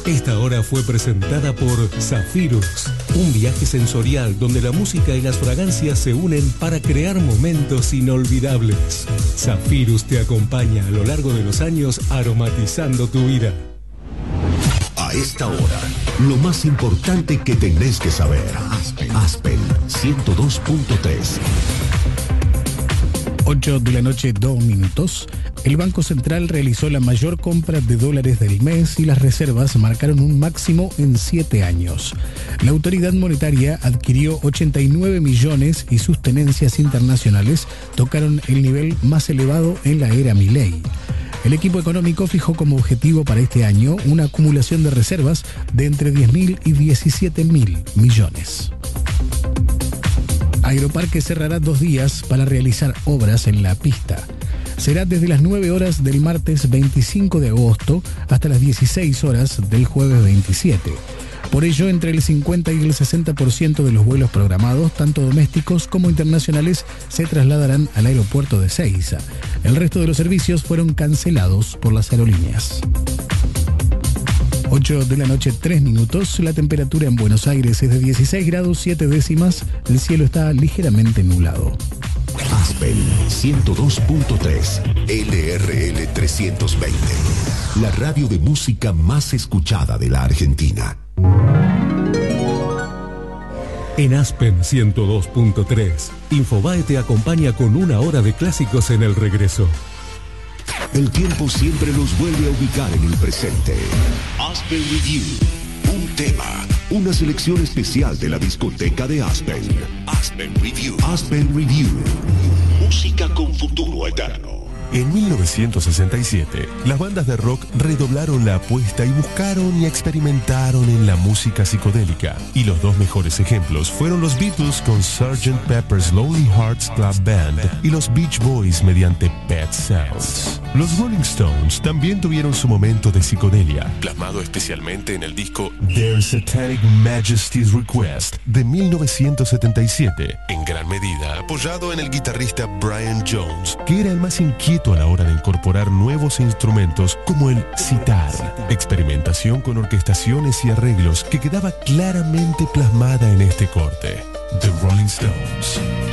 Esta hora fue presentada por Zafirus, un viaje sensorial donde la música y las fragancias se unen para crear momentos inolvidables. Zafirus te acompaña a lo largo de los años aromatizando tu vida. A esta hora, lo más importante que tenés que saber. Aspen 102.3. 8 de la noche, 2 minutos. El Banco Central realizó la mayor compra de dólares del mes y las reservas marcaron un máximo en 7 años. La autoridad monetaria adquirió 89 millones y sus tenencias internacionales tocaron el nivel más elevado en la era Milei. El equipo económico fijó como objetivo para este año una acumulación de reservas de entre 10.000 y 17.000 millones. Aeroparque cerrará 2 días para realizar obras en la pista. Será desde las 9 horas del martes 25 de agosto hasta las 16 horas del jueves 27. Por ello, entre el 50 y el 60% de los vuelos programados, tanto domésticos como internacionales, se trasladarán al aeropuerto de Ezeiza. El resto de los servicios fueron cancelados por las aerolíneas. 8 de la noche, 3 minutos. La temperatura en Buenos Aires es de 16 grados 7 décimas. El cielo está ligeramente nublado. Aspen 102.3 LRL 320. La radio de música más escuchada de la Argentina. En Aspen 102.3, Infobae te acompaña con 1 hora de clásicos en el regreso. El tiempo siempre los vuelve a ubicar en el presente. Aspen Review. Un tema, una selección especial de la discoteca de Aspen. Aspen Review. Aspen Review. Música con futuro eterno. En 1967, las bandas de rock redoblaron la apuesta y buscaron y experimentaron en la música psicodélica. Y los 2 mejores ejemplos fueron los Beatles con Sgt. Pepper's Lonely Hearts Club Band y los Beach Boys mediante Pet Sounds. Los Rolling Stones también tuvieron su momento de psicodelia, plasmado especialmente en el disco Their Satanic Majesty's Request de 1977, en gran medida apoyado en el guitarrista Brian Jones, que era el más inquieto a la hora de incorporar nuevos instrumentos como el sitar, experimentación con orquestaciones y arreglos que quedaba claramente plasmada en este corte. The Rolling Stones.